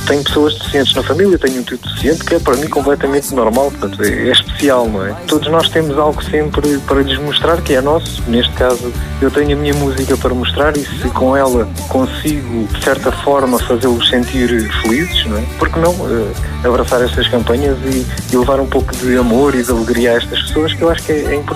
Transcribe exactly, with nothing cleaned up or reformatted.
tenho pessoas deficientes na família, tenho um tio deficiente, que é para mim completamente normal, portanto é, é especial, não é? Todos nós temos algo sempre para lhes mostrar que é nosso. Neste caso, eu tenho a minha música para mostrar e se com ela consigo, de certa forma, fazê-los sentir felizes, não é? Porque não uh, abraçar estas campanhas e, e levar um pouco de amor e de alegria a estas pessoas, que eu acho que é, é importante.